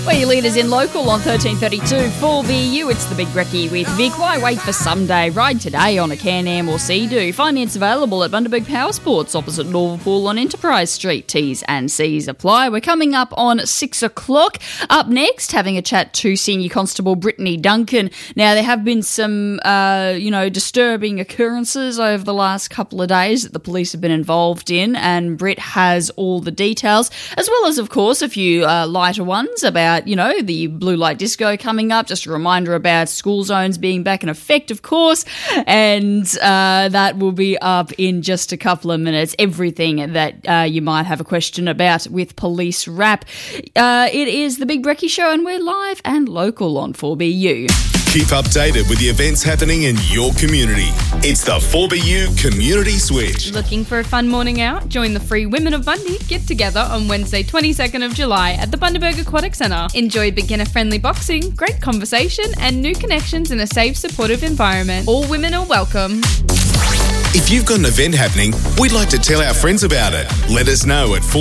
Well, your leaders in local on 1332 4BU. It's the Big Brekkie with Vic. Why wait for Sunday? Ride today on a Can-Am or Sea-Doo. Finance available at Bundaberg Power Sports opposite Norvalpool on Enterprise Street. T's and C's apply. We're coming up on 6 o'clock. Up next, having a chat to Senior Constable Brittany Duncan. Now, there have been some, disturbing occurrences over the last couple of days that the police have been involved in, and Britt has all the details, as well as, of course, a few lighter ones about, the blue light disco coming up. Just a reminder about school zones being back in effect, of course, and that will be up in just a couple of minutes. Everything that you might have a question about with Police Wrap. It is the Big Brekkie Show, and we're live and local on 4BU. Keep updated with the events happening in your community. It's the 4BU Community Switch. Looking for a fun morning out? Join the Free Women of Bundy Get Together on Wednesday 22nd of July at the Bundaberg Aquatic Centre. Enjoy beginner-friendly boxing, great conversation and new connections in a safe, supportive environment. All women are welcome. If you've got an event happening, we'd like to tell our friends about it. Let us know at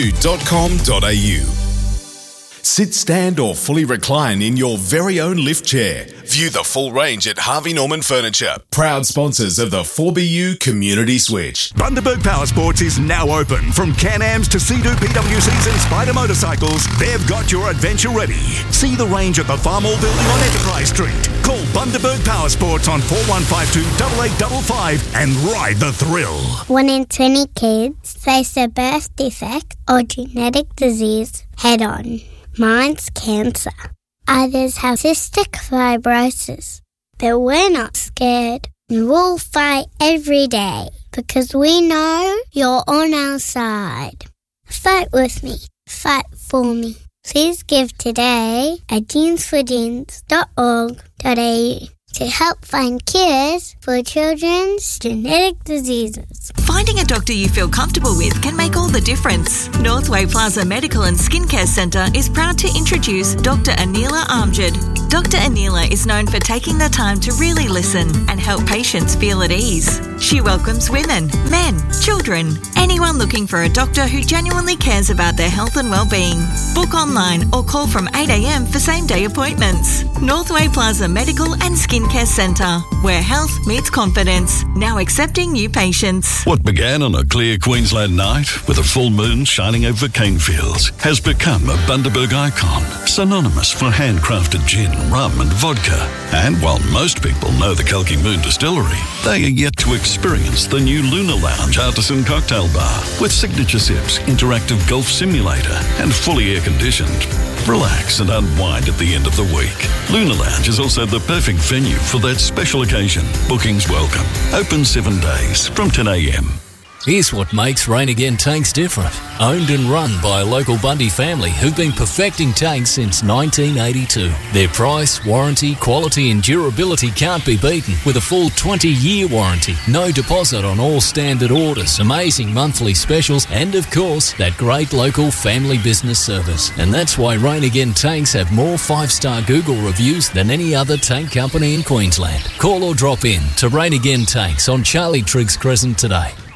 4bu.com.au. Sit, stand or fully recline in your very own lift chair. View the full range at Harvey Norman Furniture, proud sponsors of the 4BU Community Switch. Bundaberg Power Sports is now open. From Can-Ams to Sea-Doo PWCs and Spider motorcycles, they've got your adventure ready. See the range at the Farmall Building on Enterprise Street. Call Bundaberg Power Sports on 4152 8855 and ride the thrill. 1 in 20 kids face a birth defect or genetic disease head on. Mine's cancer. Others have cystic fibrosis. But we're not scared. We'll fight every day because we know you're on our side. Fight with me. Fight for me. Please give today at jeansforjeans.org.au to help find cures for children's genetic diseases. Finding a doctor you feel comfortable with can make all the difference. Northway Plaza Medical and Skincare Centre is proud to introduce Dr. Anila Amjad. Dr. Anila is known for taking the time to really listen and help patients feel at ease. She welcomes women, men, children, anyone looking for a doctor who genuinely cares about their health and well-being. Book online or call from 8 a.m. for same-day appointments. Northway Plaza Medical and Skincare Centre, where health meets confidence. Now accepting new patients. What began on a clear Queensland night with a full moon shining over cane fields has become a Bundaberg icon, synonymous for handcrafted gin, rum and vodka. And while most people know the Kelky Moon Distillery, they are yet to experience the new Luna Lounge Artisan Cocktail Bar with signature sips, interactive golf simulator and fully air-conditioned. Relax and unwind at the end of the week. Luna Lounge is also the perfect venue for that special occasion. Bookings welcome. Open 7 days from 10 a.m. Here's what makes Rain Again Tanks different. Owned and run by a local Bundy family who've been perfecting tanks since 1982. Their price, warranty, quality and durability can't be beaten with a full 20-year warranty. No deposit on all standard orders, amazing monthly specials and, of course, that great local family business service. And that's why Rain Again Tanks have more 5-star Google reviews than any other tank company in Queensland. Call or drop in to Rain Again Tanks on Charlie Triggs Crescent today.